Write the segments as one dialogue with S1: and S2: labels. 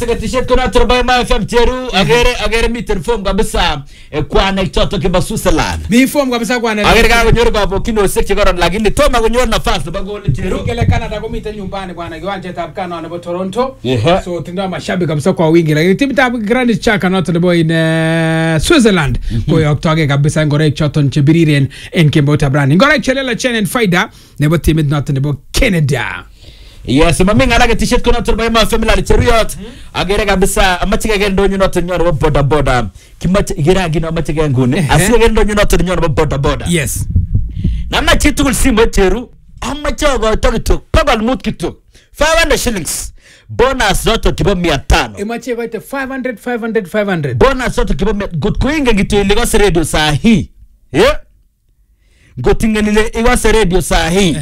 S1: seketishet kuna turba ma FM Cheru agere meter form kabisa kwa na choto kiba Switzerland.
S2: Mi form kabisa kwa na.
S1: Agere ka kunyoru kwa kino section koron lakini toma kunyoru nafasi ba goal Cheru.
S2: Kile Canada komite nyumbani kwa na kiwanja cha Kano na Toronto.
S1: Yeah.
S2: So tinda mashabiki kabisa kwa wingi lakini timu ta Granit Xhaka not boy in Switzerland. Kwa yoktoge kabisa ngorek choto nchebiriren en Kembota brand. Ngorek chelela chenen faida nebo timu not nebo Canada.
S1: Yes, mami ngala t-shirt kuna turba ma family Cheru yot. Agere kabisa amachike gendonyo not nyor boda. Kimache igira gino amachike ngune. Asiye gendonyo not nyor boda.
S2: Yes.
S1: Namna chitu simo Cheru amachogo tokitu pabal mut kitu 500 shillings bonus zoto kibo 500
S2: Imache baite 500
S1: bonus zoto kibo good kuinga gitu iligo radio sahi gotingenile igo radio sahi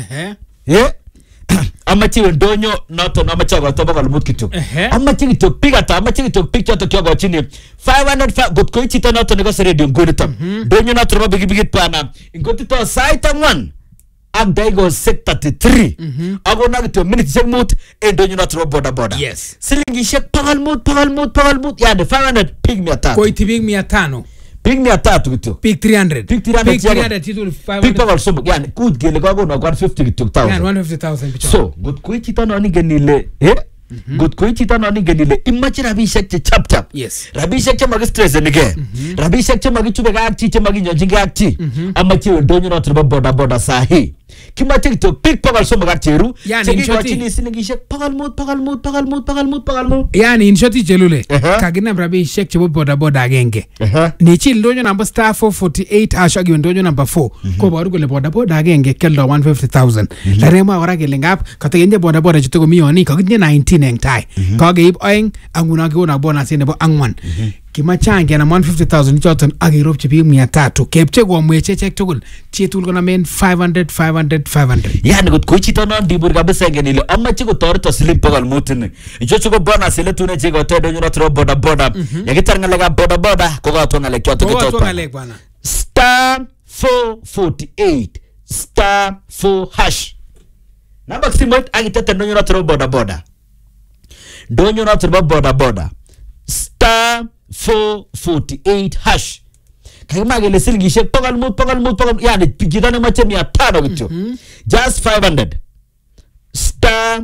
S1: amachi ndonyo noto na amachogo to pabal mut kitu amachi kitu piga ta amachi kitu picture to kyogo chini 500 good kuichita noto nigo radio ngurita ndonyo noto bigi pana ingotito saita 1 Agdaigo 633 agona gitu minute check mut endonyo not boda.
S2: Yes.
S1: Silingi check pagal mut yani 500 pig 500
S2: Koi tibig 500
S1: pig 300 gitu
S2: pig 300
S1: pig 300
S2: titul 500
S1: pig pagal so yani good gele go no 150 gitu 1000
S2: yani 150,000
S1: so good kuichita no ni genile good kuichita no ni genile imachi rabishek che chap
S2: yes
S1: rabishek che mag stress nige rabishek che mag chube ga che mag nyonjinga akti amachi ndonyo not boda sahi kimache to pick pagal so mag Cheru
S2: yani
S1: chini silingi shek pagal mut
S2: yani in shoti jelule kagina rabishek che boda agenge ni chi ndonyo number star 448 ashagi ndonyo number 4 ko baru gole boda agenge keldo 150,000 la rema ora gele ngap katagende boda chito ko mioni kaginye 19 eng tai kageib oeng anguna ke ona bonus nebo angwan kimachange na 150,000 choton agirop chibi 300 kepche go mweche check tugul chitul kona men 500
S1: yani gut kuichita no ndibur kabisa ngenile amachi ko torto slip pagal mutini ichocho ko bonus ile tune chego tedo nyuna tro boda yakitar ngalega boda ko ga to ngale kyoto
S2: kitoto bana
S1: star 448 star 4 hash namba simot agitete nyuna tro boda donyo na tro boda star 448 hash kama gele silingi shek pagal mut yani pigidana mache 500 gitu just 500 star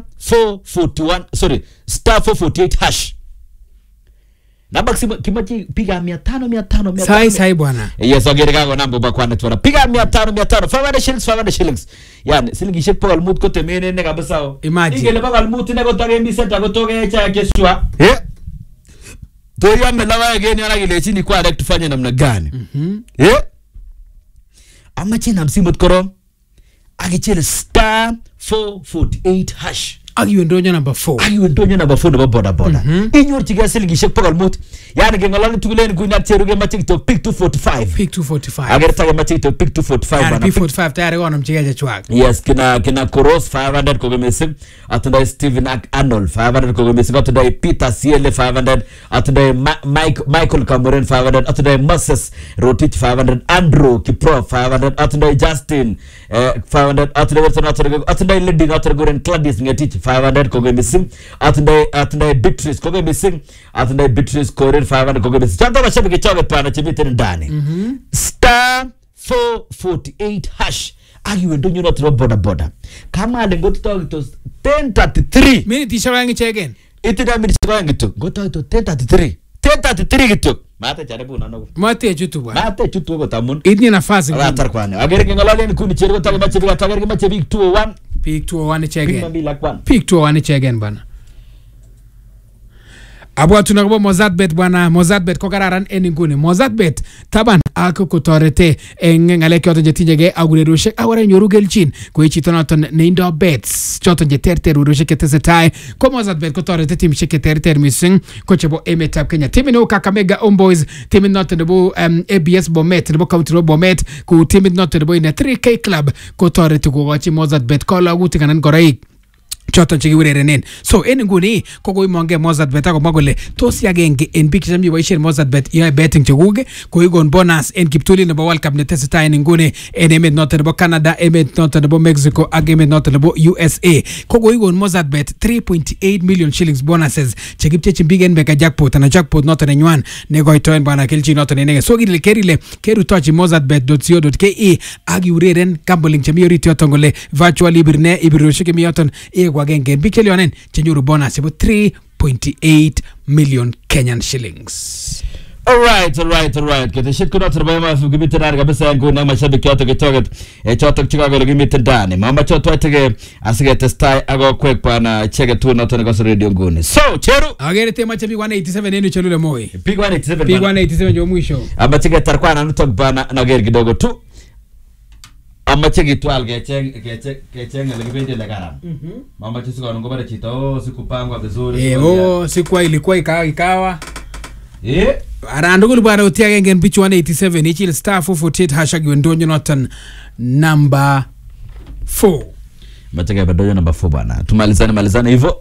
S1: 448 hash na maximum kimachi piga 500
S2: sai bwana
S1: yes agere kago nambo bakwana twara piga 500 shillings yani silingi shek pagal mut ko temene ne kabisa
S2: imagine
S1: igele pagal mut ne ko tage miseta ko toge cha keswa Toya melawa again yana gile chini kwa direct tufanye namna gani amachi na msimut koro agichele star 448 hash
S2: agiwe ndonyo number 4
S1: nebo boda inyor tiga silingi shek pagal mut yani gengalani tuguleni kuina Cheru ge machi to pick 245 agerta ge machi to pick 245
S2: bana pick 245 tayari wana mchigaje chwag
S1: yes kina Koros 500 ko gemesik atunda Steven Arnold 500 ko gemesik atunda Peter Ciele 500 atunda Michael Cameron 500 atunda Moses Rotich 500 Andrew Kipro 500 atunda Justin 500 atunda Lady Goren Gladys Ngetich 500 ko gemesik atunda Beatrice ko gemesik atunda Beatrice Koren 500 ko gemesik chanta mashabiki choge pana chimite ndani star 448 hash agiwe ndonyo not boda kama alengoto to 10:33
S2: minute ishawangi chegen
S1: itida minute ishawangi to goto to 10:33 gitu mate jaribu nanogo
S2: mate chutu bwana
S1: mate chutu go tamun
S2: idni nafasi
S1: atar kwane agere ngolale ni kuni Cheru tage mache biga tage mache big 201
S2: pick 201 chegen
S1: pick
S2: 201 chegen bwana Abwa tunakubo Mozartbet bwana Mozartbet ko kararan eninguni Mozartbet taban ako kutorete ngale kyoto jetinjege agurerushe awara nyoru gelchin ko chito noton ne indo bets choto je terter urushe ketesetai ko Mozartbet ko torete tim sheke terter mising ko chebo emetab Kenya timi no Kakamega Homeboys timi noton nebo ABS Bomet nebo County Bomet ko timi noton nebo ina 3K club ko torete ko gachi Mozartbet ko laguti kanan goraik choton chekiurerenen. So en nguni ko koimonge Mozzartbet akomwa kole tos agenge en biik checham boisien Mozzartbet yoe betting chekuk koikon bonus en kiptulit nebo World Cup netesetai en nguni en emet noton nebo Canada, emet noton nebo Mexico ak emet noton nebo USA. Ko koikon Mozzartbet 3.8 million shillings bonuses chekipchechin biik en mega jackpot anan jackpot noton nenywan nekoitoen bwana kelchin noton inege. So kerile kerutochi mozzartbet.co.ke ak iureren gambling chemi orit yoton kole virtual ibirne ibiroshek chemi yoton iegu agenge en biik chelionen chenyoru bonus chebo 3.8 million Kenyan shillings.
S1: Alright. Keteshet kuna turbaima fukimite ndani kabisa yangu na mashabiki yote kitoket chotok chikagolo kimite ndani. Mama choto atege asige testai ago kwek pana cheke tu noto nikoso radio nguni. So, Cheru.
S2: Agere tema chepi 187 nenu chelule moi.
S1: Pig 187.
S2: Pig 187 jo mwisho.
S1: Ama cheke tarkwana nutok bana nageri kidogo tu. Ama cheke tual kecheng alikipendi lekaram. Mama chesiko nungobare chito sikupangwa vizuri.
S2: Sikuwa ilikuwa ikawa. Arandugul bwana utiage ngen pitch 187 ichil star 448 hashtag wendonyo noton number 4.
S1: Mataka badonyo number 4 bwana. Tumalizane hivyo.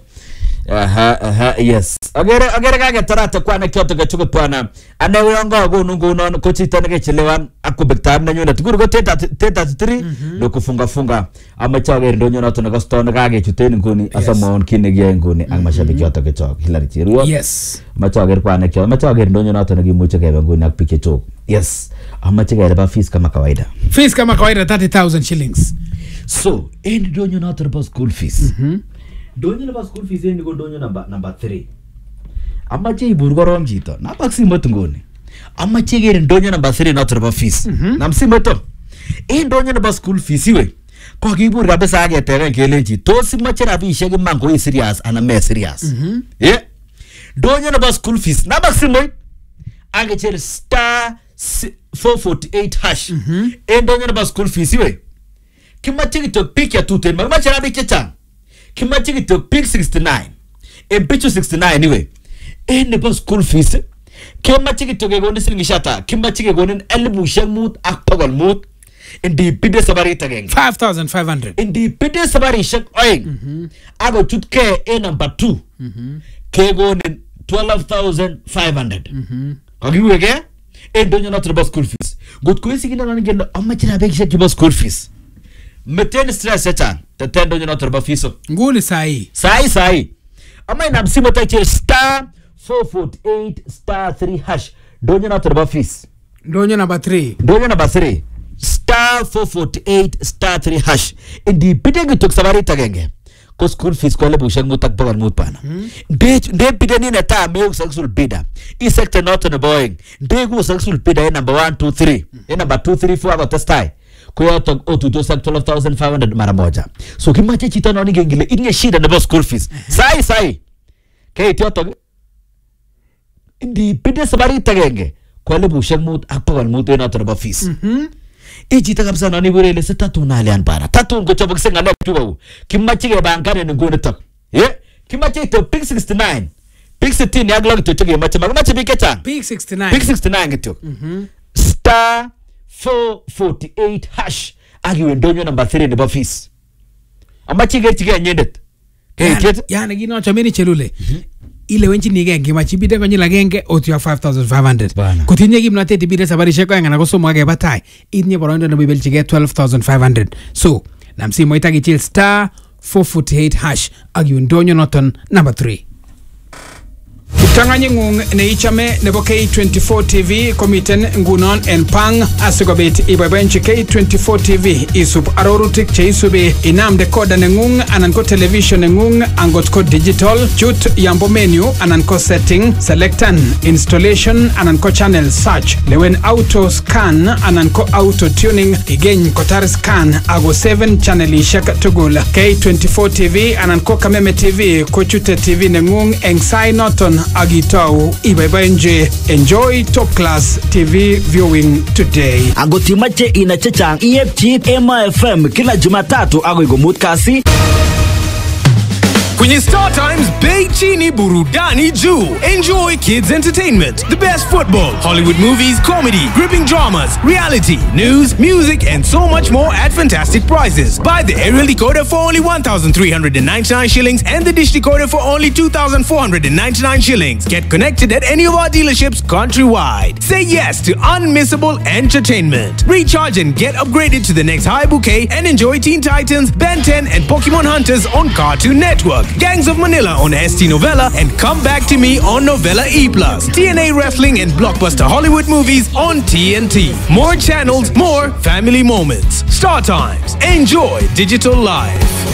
S1: Yes. Agere kage tarata kwa na kyoto gachuko bwana. Anewonga go nungu ko chito ngechelewan akubektar na nyona tukuru ko teta 3 no kufunga ama chaga ndonyo noton ga stone kage chuten nguni asamon kinegia nguni ang mashabiki yote kechok Hilary Chirwa.
S2: Yes.
S1: Machager kwa na kyo machager ndonyo noton gimuche kebe nguni ak pike chok. Yes. Ama chega ba fees kama kawaida.
S2: Fees kama kawaida 30,000 shillings.
S1: So, any ndonyo noton ba school fees. Donyo na school fees ni go donyo number 3. Amache ibur gorom chito. Na baksimo ngoni. Amache gere donyo number 3 not about fees. Namsimo to. Donyo na school fees iwe. Ko kibur kabisa ageteren kelenji tos imache rabishek iman ko serious ana me serious. Donyo na school fees. Na baksimo agecher star 448 hash. Donyo na school fees iwe. Kimache kito pick ya tuten. Mache rabishek chechang. Kimache kito pick 69 en pichu 69 anyway nebo school fees kimache kito kegonin silingishata kimache kegonin 1500 ak pagol mut indi pide sabari tageng
S2: 5,500
S1: indi pide sabari shek oing ago chutke number 2 kegonin 12,500 kagiwege donyo not school fees good kwesi kina nani gendo amachira bekisha kibo school fees meten stress echa tetendo nyo notorba fiso
S2: nguni sai
S1: ama ina msimo tache star 448 star 3 hash donyo notorba fis
S2: donyo number 3
S1: star 448 star 3 hash indi bidegi tok sabari tagenge ko school fees ko lebu sheng mutak bagal mut pana de bideni na ta me sexual bida I sector not on boying de go sexual bida number 1 2 3 number 2 3 4 about testai kwa to otuto 12,500 mara moja. So kimache chito nani gengile inye shida na school fees. Sai. Kaya to indi pide sabari tagenge kwa lebu shemut akpagal mutu na to fees. Chito kabisa nani burele se tatu na alian para. Tatu ngo chobok se ngale tuwa. Kimache ke bankane ngone to. Kimache to pick 69. Pick 16 ya glog to chege mache mache bikecha.
S2: Pick 69
S1: gitu. Star 448 hash agiwe ndonyo number 3 nebo fees amachi gerchige nyendet
S2: yani gino chameni chelule ile wenchi nige ngimachi bide konyil agenge otyo 5,500 kutinye kimnatet bide sabarishek ko ngana kosomo age batai itinye boroindo nebo belchige 12,500 so namsimo itagichil star 448 hash agiwe ndonyo noton number 3 Tanganyingung neichame nebo K24 TV komiten ngunon en pang asikobit iboiboenchi K24 TV isub arorutik cheisubi inam decoder nengung anan ko television nengung angot ko digital chut yambo menu anan ko setting selectan installation anan ko channel search lewen auto scan anan ko auto tuning igeny kotar scan ago 7 channelishek tugul K24 TV anan ko Kameme TV ko chute TV nengung eng sai noton agitau ibaibaenje enjoy top class TV viewing today
S3: agotimache ina chechang EFG Ema FM kila Jumatatu agoi gomut kasi
S4: Kwenye Star Times, bei chini burudani juu. Enjoy kids entertainment, the best football, Hollywood movies, comedy, gripping dramas, reality, news, music, and so much more at fantastic prices. Buy the aerial decoder for only 1,399 shillings and the dish decoder for only 2,499 shillings. Get connected at any of our dealerships countrywide. Say yes to unmissable entertainment. Recharge and get upgraded to the next high bouquet and enjoy Teen Titans, Ben 10, and Pokemon Hunters on Cartoon Network, Gangs of Manila on ST Novella, and Come Back to Me on Novella E+, TNA Wrestling and Blockbuster Hollywood movies on TNT. More channels, more family moments. Star Times. Enjoy digital life.